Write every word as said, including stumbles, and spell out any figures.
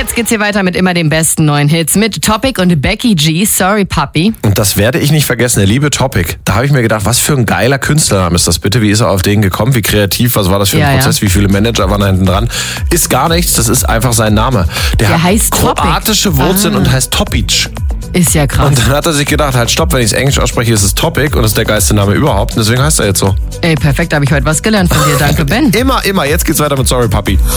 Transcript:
jetzt geht's hier weiter mit immer den besten neuen Hits mit Topic und Becky G, Sorry Puppy. Und das werde ich nicht vergessen, der liebe Topic. Da habe ich mir gedacht, was für ein geiler Künstlername ist das bitte? Wie ist er auf den gekommen? Wie kreativ? Was war das für ein ja, Prozess? Ja. Wie viele Manager waren da hinten dran? Ist gar nichts, das ist einfach sein Name. Der, der hat heißt kroatische Topic. Wurzeln ah. und heißt Topic. Ist ja krass. Und dann hat er sich gedacht, halt stopp, wenn ich es Englisch ausspreche, ist es Topic und das ist der geilste Name überhaupt. Und deswegen heißt er jetzt so. Ey, perfekt, da habe ich heute was gelernt von dir. Danke, Ben. Immer, immer. Jetzt geht's weiter mit Sorry Puppy.